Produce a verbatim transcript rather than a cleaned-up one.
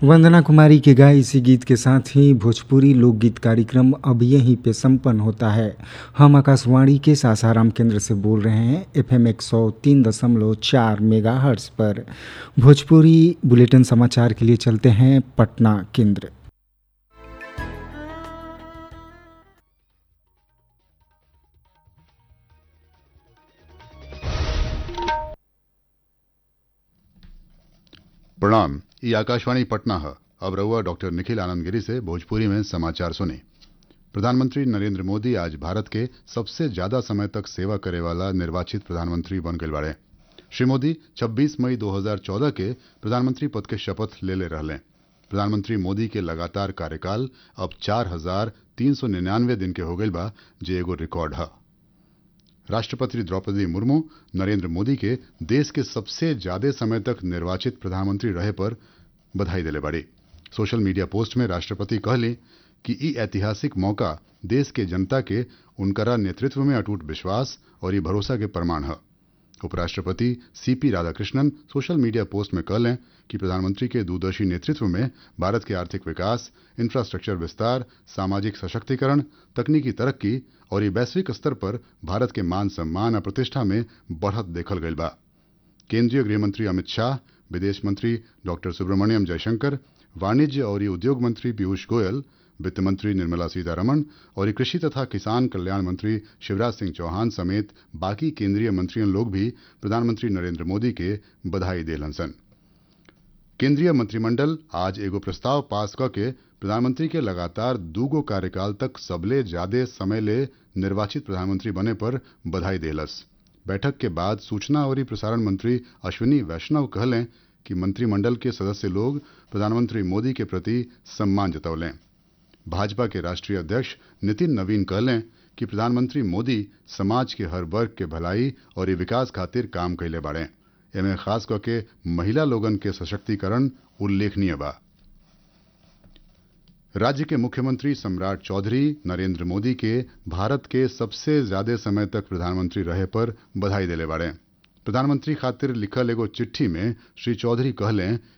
वंदना कुमारी के गाए इसी गीत के साथ ही भोजपुरी लोकगीत कार्यक्रम अब यहीं पे संपन्न होता है। हम आकाशवाणी के सासाराम केंद्र से बोल रहे हैं एफ एम एक सौ तीन दशमलव चार मेगा हर्ट्स पर। भोजपुरी बुलेटिन समाचार के लिए चलते हैं पटना केंद्र। प्रणाम। ये आकाशवाणी पटना है। अब रहुआ डॉक्टर निखिल आनंद गिरी से भोजपुरी में समाचार सुने। प्रधानमंत्री नरेंद्र मोदी आज भारत के सबसे ज्यादा समय तक सेवा करे वाला निर्वाचित प्रधानमंत्री बन गए बाड़े। श्री मोदी छब्बीस मई दो हज़ार चौदह के प्रधानमंत्री पद के शपथ ले ले रहले। प्रधानमंत्री मोदी के लगातार कार्यकाल अब चार हजार तीन सौ निन्यानवे दिन के हो गई बा, जे एगो रिकॉर्ड है। राष्ट्रपति द्रौपदी मुर्मू नरेंद्र मोदी के देश के सबसे ज्यादा समय तक निर्वाचित प्रधानमंत्री रहे पर बधाई दिले बाड़ी। सोशल मीडिया पोस्ट में राष्ट्रपति कहली कि ई ऐतिहासिक मौका देश के जनता के उनकरा नेतृत्व में अटूट विश्वास और ये भरोसा के प्रमाण है। उपराष्ट्रपति सीपी राधाकृष्णन सोशल मीडिया पोस्ट में कहलें कि प्रधानमंत्री के दूरदर्शी नेतृत्व में भारत के आर्थिक विकास, इंफ्रास्ट्रक्चर विस्तार, सामाजिक सशक्तिकरण, तकनीकी तरक्की और ये वैश्विक स्तर पर भारत के मान सम्मान और प्रतिष्ठा में बढ़त देखल गई बा। केंद्रीय गृहमंत्री अमित शाह, विदेश मंत्री डॉक्टर सुब्रमण्यम जयशंकर, वाणिज्य और उद्योग मंत्री पीयूष गोयल, वित्त मंत्री निर्मला सीतारमण और कृषि तथा किसान कल्याण मंत्री शिवराज सिंह चौहान समेत बाकी केंद्रीय मंत्रियों लोग भी प्रधानमंत्री नरेंद्र मोदी के बधाई देलन सन। केंद्रीय मंत्रिमंडल आज एगो प्रस्ताव पास करके प्रधानमंत्री के लगातार दूगो कार्यकाल तक सबले ज्यादा समय ले निर्वाचित प्रधानमंत्री बने पर बधाई देलस। बैठक के बाद सूचना और प्रसारण मंत्री अश्विनी वैष्णव कहलें कि मंत्रिमंडल के सदस्य लोग प्रधानमंत्री मोदी के प्रति सम्मान जतौलें। भाजपा के राष्ट्रीय अध्यक्ष नितिन नवीन कहलें कि प्रधानमंत्री मोदी समाज के हर वर्ग के भलाई और विकास खातिर काम कैले बाड़े। एमे खास करके महिला लोगन के सशक्तिकरण उल्लेखनीय बा। राज्य के मुख्यमंत्री सम्राट चौधरी नरेंद्र मोदी के भारत के सबसे ज्यादा समय तक प्रधानमंत्री रहे पर बधाई दिले बाड़े। प्रधानमंत्री खातिर लिखल एगो चिट्ठी में श्री चौधरी कहलें